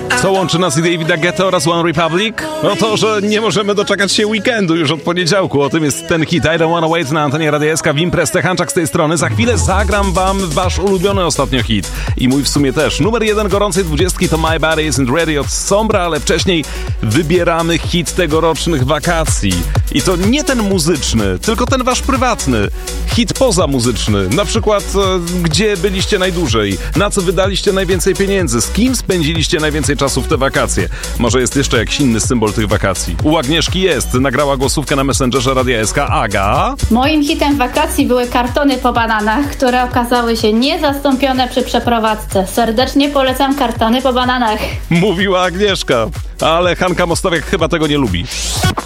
Co łączy nas i Davida Guetta oraz One Republic? No to, że nie możemy doczekać się weekendu już od poniedziałku. O tym jest ten hit I Don't Wanna Wait na antenie Radia SK w Imprez. Hanczak z tej strony. Za chwilę zagram wam wasz ulubiony ostatnio hit. I mój w sumie też. Numer 1 gorącej 20 to My Body Isn't Ready od Sombra, ale wcześniej wybieramy hit tegorocznych wakacji. I to nie ten muzyczny, tylko ten wasz prywatny. Hit pozamuzyczny. Na przykład, gdzie byliście najdłużej? Na co wydaliście najwięcej pieniędzy? Z kim spędziliście najwięcej czasu w te wakacje? Może jest jeszcze jakiś inny symbol tych wakacji? U Agnieszki jest. Nagrała głosówkę na Messengerze Radia SK. Aga? Moim hitem wakacji były kartony po bananach, które okazały się niezastąpione przy przeprowadzce. Serdecznie polecam kartony po bananach. Mówiła Agnieszka. Ale Hanka Mostowiak chyba tego nie lubi.